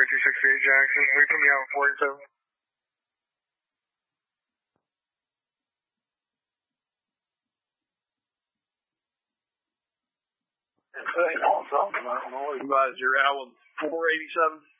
268 Jackson. Wait for me out 47. Advise your hour 487.